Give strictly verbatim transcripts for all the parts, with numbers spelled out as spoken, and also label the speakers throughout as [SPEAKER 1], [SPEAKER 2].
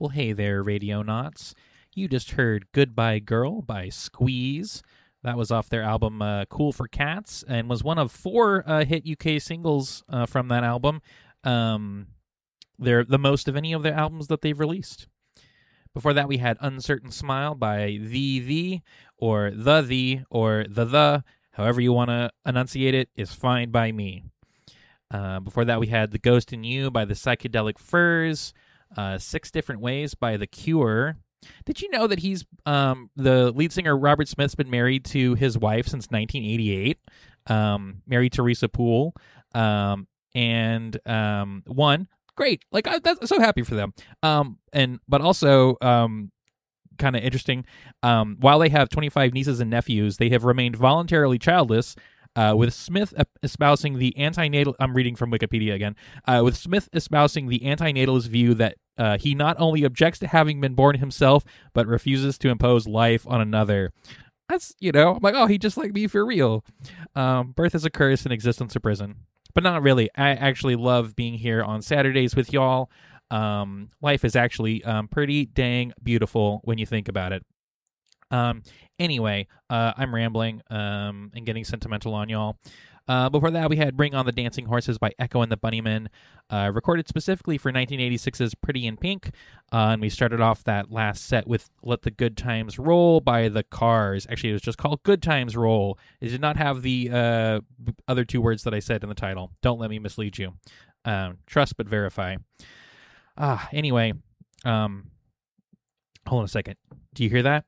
[SPEAKER 1] Well, hey there, Radionauts. You just heard Goodbye Girl by Squeeze. That was off their album uh, Cool for Cats and was one of four uh, hit U K singles uh, from that album. Um, they're the most of any of their albums that they've released. Before that, we had Uncertain Smile by The The, or The The, or The The. However you want to enunciate it is fine by me. Uh, before that, we had The Ghost in You by the Psychedelic Furs. Uh, Six Different Ways by The Cure. Did you know that he's um, the lead singer Robert Smith's been married to his wife since nineteen eighty-eight, um, Mary Teresa Poole, um, and um, one great, like I, that's so happy for them. Um, and but also um, kind of interesting. Um, while they have twenty-five nieces and nephews, they have remained voluntarily childless. Uh, with Smith espousing the antinatal, I'm reading from Wikipedia again. Uh, with Smith espousing the antinatalist view that uh, he not only objects to having been born himself, but refuses to impose life on another. That's, you know, I'm like, oh, he just like me for real. Um, birth is a curse and existence a prison, but not really. I actually love being here on Saturdays with y'all. Um, life is actually um, pretty dang beautiful when you think about it. Um, anyway, uh, I'm rambling, um, and getting sentimental on y'all. Uh, before that, we had Bring on the Dancing Horses by Echo and the Bunnymen, uh, recorded specifically for nineteen eighty-six's Pretty in Pink. Uh, and we started off that last set with Let the Good Times Roll by The Cars. Actually, it was just called Good Times Roll. It did not have the, uh, other two words that I said in the title. Don't let me mislead you. Um, trust but verify. Ah, anyway, um, hold on a second. Do you hear that?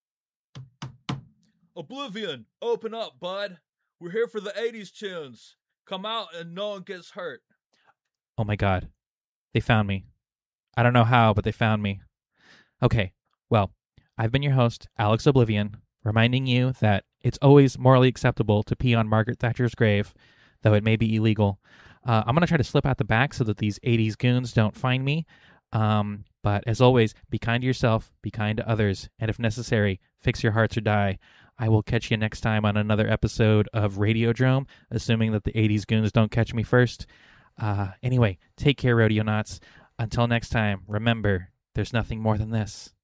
[SPEAKER 2] Oblivion, open up, bud. We're here for the eighties tunes. Come out and no one gets hurt.
[SPEAKER 1] Oh my god. They found me. I don't know how, but they found me. Okay, well, I've been your host, Alex Oblivion, reminding you that it's always morally acceptable to pee on Margaret Thatcher's grave, though it may be illegal. Uh, I'm going to try to slip out the back so that these eighties goons don't find me. Um, but as always, be kind to yourself, be kind to others, and if necessary, fix your hearts or die. I will catch you next time on another episode of Radiodrome, assuming that the eighties goons don't catch me first. Uh, anyway, take care, Radionauts. Until next time, remember, there's nothing more than this.